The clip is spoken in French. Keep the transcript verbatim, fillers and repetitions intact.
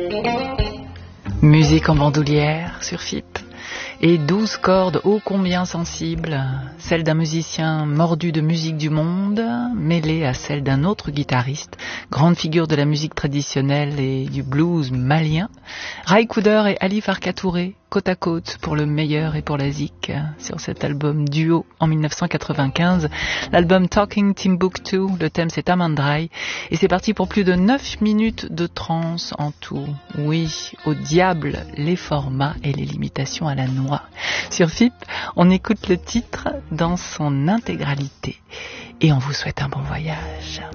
Musique en bandoulière sur F I P et douze cordes ô combien sensibles, celle d'un musicien mordu de musique du monde, mêlée à celle d'un autre guitariste, grande figure de la musique traditionnelle et du blues malien, Ry Cooder et Ali Farka Touré, côte à côte pour le meilleur et pour la zik, sur cet album duo en mille neuf cent quatre-vingt-quinze, l'album Talking Timbuktu, le thème c'est Amandrai, et c'est parti pour plus de neuf minutes de trance en tout. Oui, au diable les formats et les limitations à la noix. Sur F I P, on écoute le titre dans son intégralité et on vous souhaite un bon voyage.